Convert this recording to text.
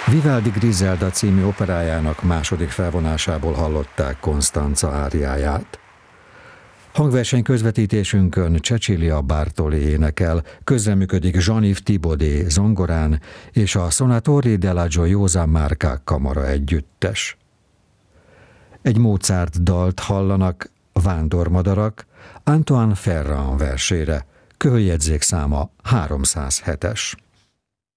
Vivaldi Griselda című operájának második felvonásából hallották Constanza áriáját. Hangverseny közvetítésünkön Cecilia Bartoli énekel, közreműködik Jean-Yves Thibaudet zongorán és a Sonatori della Gioiosa Marca kamara együttes. Egy Mozart dalt hallanak, Vándormadarak, Antoine Ferrand versére, köhöljegyzék száma 307-es.